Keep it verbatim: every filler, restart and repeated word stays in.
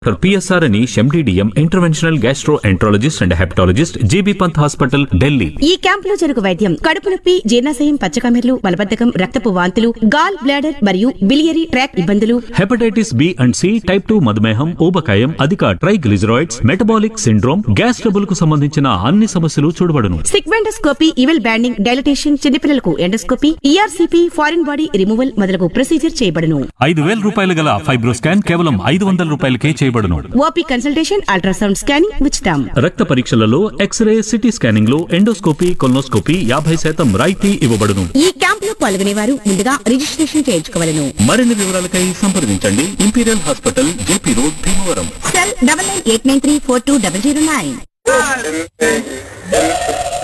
P S R Anish, M D D M, Interventional Gastroenterologist and Hepatologist, J B Pant Hospital, Delhi. ఈ క్యాంపులో జరుగు వైద్యం కడుపు నొప్పి, జీర్ణాశయం, పచ్చకమెర్లు, మలబద్ధకం, రక్తపు వాంతులు, గాల్ బ్లాడర్ మరియు బిలియరీ ట్రాక్ ఇబ్బందులు, hepatitis B and C, type two మధుమేహం, ఊబకాయం, అధిక triglycerides, metabolic syndrome, gas trouble కు సంబంధించిన అన్ని సమస్యలు చూడబడును. సిగ్మెండోస్కోపీ, ఇవెల్ బ్యాండింగ్, డైలటేషన్, చిన్నపిల్లలకు endoscopy, ERCP, foreign body removal మొదలగు ప్రొసీజర్ చేయబడును. ఐదు వేల రూపాయలు గల ఫైబ్రోస్కాన్ కేవలం ఐదు వందల రూపాయలకే చేయబడును. ఓపీ కన్సల్టేషన్, అల్ట్రాసౌండ్ స్కానింగ్ ఉచితం. రక్త పరీక్షలలో ఎక్స్రే, సిటీ స్కానింగ్ లో ఎండోస్కోపీ, కొల్నోస్కోపీ యాభై శాతం రాయితీ ఇవ్వబడును. ఈ క్యాంపులో పాల్గొనేవారు ముందుగా రిజిస్ట్రేషన్ చేయించుకోవాలను. మరిన్ని వివరాలకై సంప్రదించండి. Imperial hospital, JP road, Bhimavaram. Cell double nine eight nine three four two double zero nine.